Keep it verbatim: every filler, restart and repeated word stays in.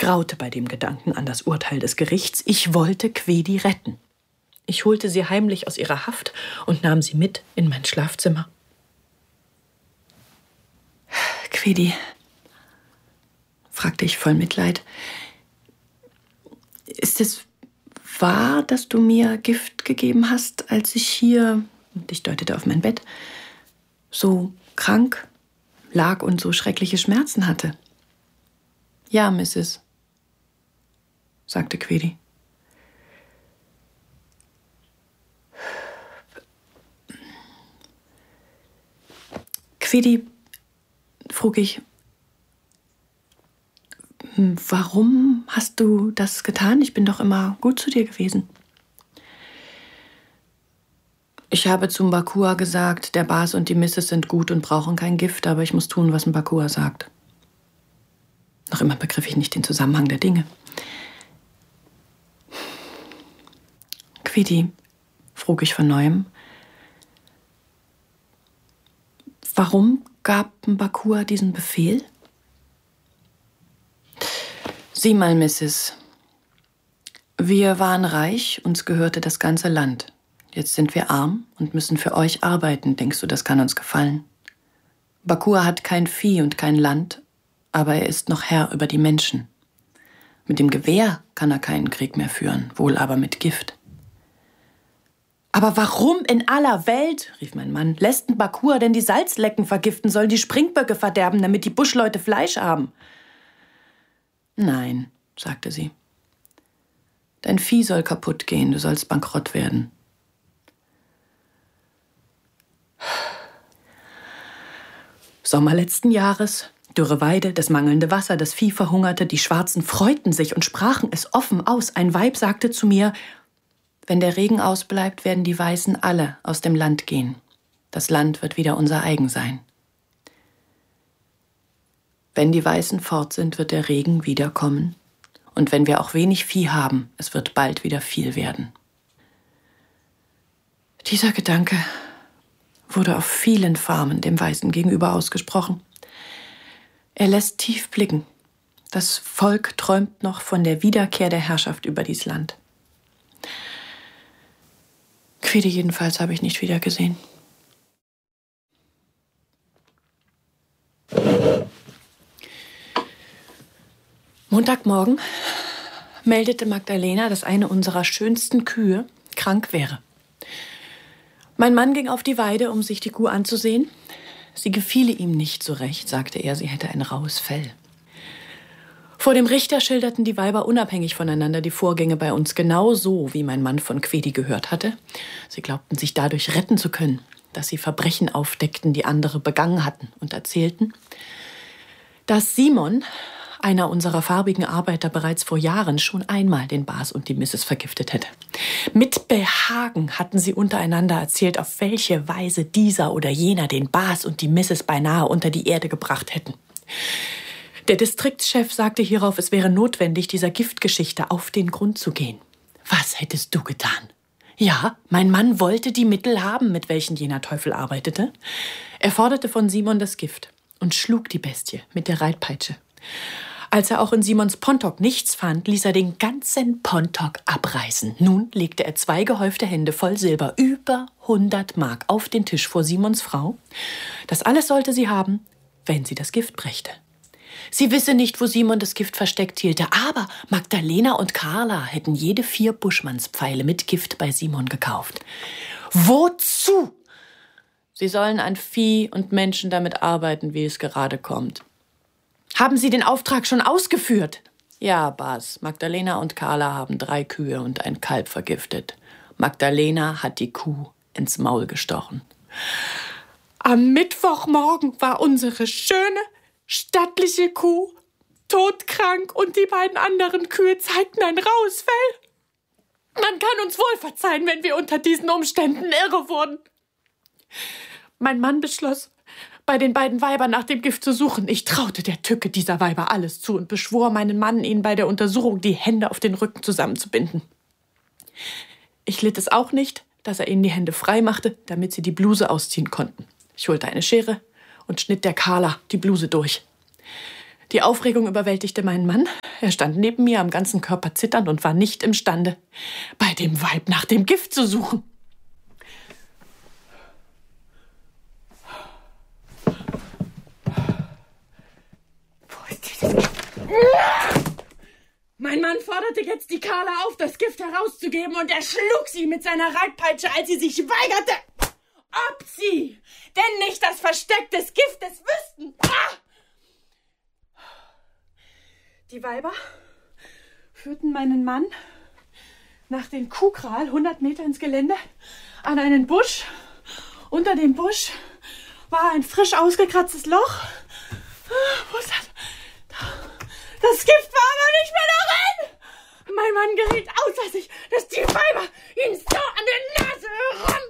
graute bei dem Gedanken an das Urteil des Gerichts. Ich wollte Quedi retten. Ich holte sie heimlich aus ihrer Haft und nahm sie mit in mein Schlafzimmer. »Quedi«, fragte ich voll Mitleid, »ist es wahr, dass du mir Gift gegeben hast, als ich hier«, und ich deutete auf mein Bett, »so krank lag und so schreckliche Schmerzen hatte?« »Ja, Misses«, sagte Quedi. »Quedi«, frug ich, »warum hast du das getan? Ich bin doch immer gut zu dir gewesen.« »Ich habe zum Bakua gesagt, der Bas und die Misses sind gut und brauchen kein Gift, aber ich muss tun, was ein Bakua sagt.« Noch immer begriff ich nicht den Zusammenhang der Dinge. »Quedi«, frug ich von Neuem, »warum gab ein Bakua diesen Befehl?« »Sieh mal, Misses, wir waren reich, uns gehörte das ganze Land. Jetzt sind wir arm und müssen für euch arbeiten. Denkst du, das kann uns gefallen? Bakua hat kein Vieh und kein Land, aber er ist noch Herr über die Menschen. Mit dem Gewehr kann er keinen Krieg mehr führen, wohl aber mit Gift.« »Aber warum in aller Welt«, rief mein Mann, »lässt ein Bakua denn die Salzlecken vergiften, sollen die Springböcke verderben, damit die Buschleute Fleisch haben?« »Nein«, sagte sie, »dein Vieh soll kaputt gehen, du sollst bankrott werden.« Sommer letzten Jahres, dürre Weide, das mangelnde Wasser, das Vieh verhungerte, die Schwarzen freuten sich und sprachen es offen aus. Ein Weib sagte zu mir, wenn der Regen ausbleibt, werden die Weißen alle aus dem Land gehen. Das Land wird wieder unser eigen sein. Wenn die Weißen fort sind, wird der Regen wiederkommen. Und wenn wir auch wenig Vieh haben, es wird bald wieder viel werden. Dieser Gedanke wurde auf vielen Farmen dem Weißen gegenüber ausgesprochen. Er lässt tief blicken. Das Volk träumt noch von der Wiederkehr der Herrschaft über dies Land. Quedi jedenfalls habe ich nicht wieder gesehen. Montagmorgen meldete Magdalena, dass eine unserer schönsten Kühe krank wäre. Mein Mann ging auf die Weide, um sich die Kuh anzusehen. Sie gefiele ihm nicht so recht, sagte er, sie hätte ein raues Fell. Vor dem Richter schilderten die Weiber unabhängig voneinander die Vorgänge bei uns genau so, wie mein Mann von Quedi gehört hatte. Sie glaubten, sich dadurch retten zu können, dass sie Verbrechen aufdeckten, die andere begangen hatten, und erzählten, dass Simon, einer unserer farbigen Arbeiter, bereits vor Jahren schon einmal den Bas und die Misses vergiftet hätte. Mit Behagen hatten sie untereinander erzählt, auf welche Weise dieser oder jener den Bas und die Misses beinahe unter die Erde gebracht hätten. Der Distriktschef sagte hierauf, es wäre notwendig, dieser Giftgeschichte auf den Grund zu gehen. Was hättest du getan? Ja, mein Mann wollte die Mittel haben, mit welchen jener Teufel arbeitete. Er forderte von Simon das Gift und schlug die Bestie mit der Reitpeitsche. Als er auch in Simons Pontok nichts fand, ließ er den ganzen Pontok abreißen. Nun legte er zwei gehäufte Hände voll Silber, über hundert Mark, auf den Tisch vor Simons Frau. Das alles sollte sie haben, wenn sie das Gift brächte. Sie wisse nicht, wo Simon das Gift versteckt hielte, aber Magdalena und Carla hätten jede vier Buschmannspfeile mit Gift bei Simon gekauft. Wozu? Sie sollen an Vieh und Menschen damit arbeiten, wie es gerade kommt. Haben Sie den Auftrag schon ausgeführt? Ja, Bas. Magdalena und Carla haben drei Kühe und ein Kalb vergiftet. Magdalena hat die Kuh ins Maul gestochen. Am Mittwochmorgen war unsere schöne, stattliche Kuh todkrank und die beiden anderen Kühe zeigten ein raues Fell. Man kann uns wohl verzeihen, wenn wir unter diesen Umständen irre wurden. Mein Mann beschloss, bei den beiden Weibern nach dem Gift zu suchen. Ich traute der Tücke dieser Weiber alles zu und beschwor meinen Mann, ihnen bei der Untersuchung die Hände auf den Rücken zusammenzubinden. Ich litt es auch nicht, dass er ihnen die Hände frei machte, damit sie die Bluse ausziehen konnten. Ich holte eine Schere und schnitt der Carla die Bluse durch. Die Aufregung überwältigte meinen Mann. Er stand neben mir, am ganzen Körper zitternd und war nicht imstande, bei dem Weib nach dem Gift zu suchen. Wo ist dieses Gift? Mein Mann forderte jetzt die Carla auf, das Gift herauszugeben, und er schlug sie mit seiner Reitpeitsche, als sie sich weigerte. Ob sie denn nicht das Versteck des Giftes wüssten? Ah! Die Weiber führten meinen Mann nach dem Kuhkral hundert Meter ins Gelände an einen Busch. Unter dem Busch war ein frisch ausgekratztes Loch. Wo ist das? Da. Das Gift war aber nicht mehr darin. Mein Mann geriet außer sich, dass die Weiber ihn so an der Nase heran